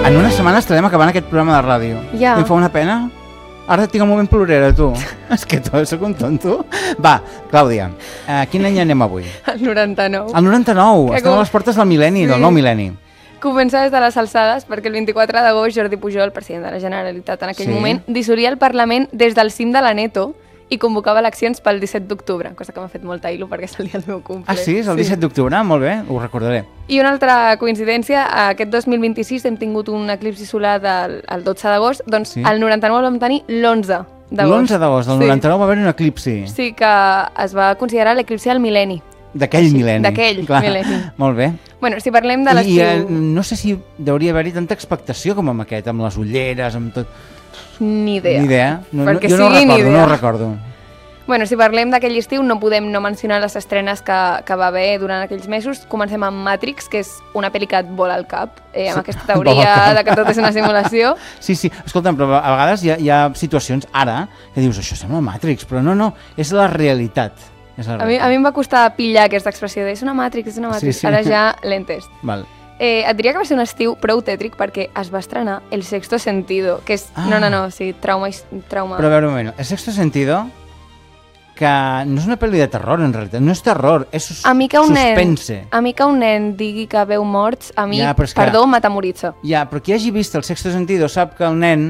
En una setmana estarem acabant aquest programa de ràdio. Ja. Em fa una pena. Ara tinc un moment plorera, tu. És que tu sóc un tonto. Va, Clàudia, quin any anem avui? El 99. El 99. Estem a les portes del mil·lenni, del nou mil·lenni. Comença des de les alçades perquè el 24 d'agost Jordi Pujol, president de la Generalitat en aquell moment, dissolia el Parlament des del cim de l'Aneto i convocava eleccions pel 17 d'octubre, cosa que m'ha fet molta il·lu perquè seria el meu cumple. Ah, sí? És el 17 d'octubre? Molt bé, ho recordaré. I una altra coincidència, aquest 2026 hem tingut un eclipsi solar el 12 d'agost, doncs el 99 el vam tenir l'11 d'agost. L'11 d'agost, del 99 va haver un eclipsi. Sí, que es va considerar l'eclipsi del mil·lenni. D'aquell mil·lenni. D'aquell mil·lenni. Molt bé. Bueno, si parlem de l'estiu... I no sé si hauria haver-hi tanta expectació com amb aquest, amb les ulleres, amb tot... Ni idea. Ni idea. Perquè jo no sigui ho recordo, ni idea. no ho recordo. Bueno, si parlem d'aquell estiu no podem no mencionar les estrenes que va haver durant aquells mesos. Comencem amb Matrix, que és una pel·li que et vola al cap, amb aquesta teoria de que tot és una simulació. Sí, escolta'm, però a vegades hi ha situacions ara que dius, això sembla Matrix, però no, és la realitat. A mi em va costar pillar aquesta expressió de és una Matrix, Sí. ara ja l'he entès. Val. Et diria que va ser un estiu prou tètric perquè es va estrenar El Sexto Sentido, que és... No, sí, trauma. Però a veure un moment, El Sexto Sentido, que no és una pel·li de terror en realitat, no és terror, és suspense. A mi que un nen digui que veu morts, a mi, que... perdó, m'atemoritza. Ja, però qui hagi vist El Sexto Sentido sap que el nen...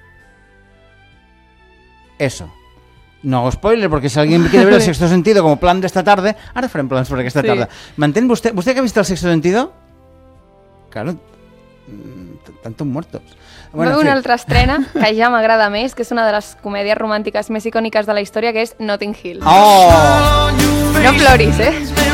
Eso. No hago spoiler, porque si alguien quiere ver El Sexto Sentido como plan de esta tarde, ahora farem plans per aquesta tarda. M'entén vostè? Vostè que ha vist El Sexto Sentido? Claro, tantos muertos. Bueno, una altra estrena que ja m'agrada més, que és una de les comèdies romàntiques més icòniques de la història, que és Notting Hill. Oh! No ploris, eh?